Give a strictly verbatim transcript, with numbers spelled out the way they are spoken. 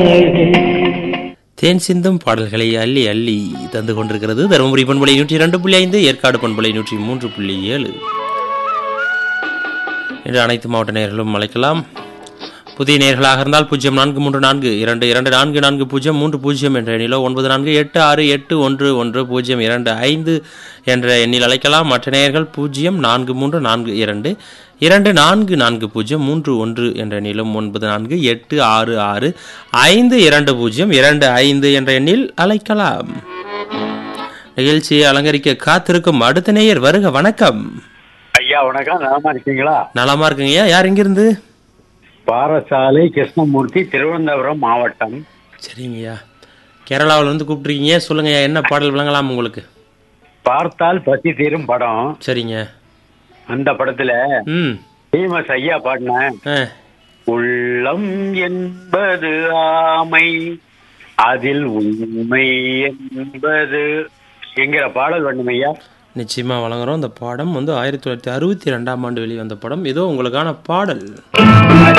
தேன் சிந்தும் பாடல்களை அள்ளி அள்ளி தந்து கொண்டிருக்கிறது தருமபுரி பண்பலை நூற்றி இரண்டு புள்ளி ஐந்து, ஏற்காடு பண்பலை நூற்றி மூன்று புள்ளி ஏழு என்று அனைத்து மாவட்ட நேயர்களும் அழைக்கலாம். புதிய நேயர்களாக இருந்தால் பூஜ்ஜியம் நான்கு மூன்று நான்கு இரண்டு இரண்டு நான்கு நான்கு பூஜ்ஜியம் மூன்று பூஜ்ஜியம் என்ற எண்ணிலோ ஒன்பது நான்கு எட்டு ஆறு எட்டு ஒன்று ஒன்று பூஜ்ஜியம் இரண்டு ஐந்து என்ற எண்ணில் அழைக்கலாம். மற்ற நேயர்கள் பூஜ்ஜியம் நான்கு மூன்று நான்கு இரண்டு இரண்டு நான்கு நான்கு பூஜ்ஜியம் மூன்று ஒன்று என்ற எண்ணிலும் ஒன்பது நான்கு எட்டு ஆறு ஆறு ஐந்து இரண்டு பூஜ்ஜியம் இரண்டு ஐந்து என்ற எண்ணில் அழைக்கலாம். நிகழ்ச்சியை அலங்கரிக்க காத்திருக்கும் அடுத்த நேயர் வருக. வணக்கம் ஐயா. வணக்கம். நலமா இருக்கீங்களா? நலமா இருக்குங்கய்யா. யார் இங்கிருந்து? பாரசாலை கிருஷ்ணமூர்த்தி, திருவனந்தபுரம் மாவட்டம். சரிங்கய்யா. கேரளாவில் இருந்து கூப்பிட்டுருக்கீங்க. சொல்லுங்கய்யா, என்ன பாடல் விளங்கலாம் உங்களுக்கு? பார்த்தால் பசி தீரும் படம். சரிங்க. அந்த படத்துல ம் ஃபேமஸ் ஐயா பாடின உள்ளம் என்பது ஆமை அதில் உண்மை என்பது என்கிற பாடல் வேண்டும் ஐயா. நிச்சயமா வழங்குறோம். இந்த படம் வந்து ஆயிரத்தி தொள்ளாயிரத்தி அறுபத்தி ரெண்டாம் ஆண்டு வெளிவந்த படம். ஏதோ உங்களுக்கான பாடல்.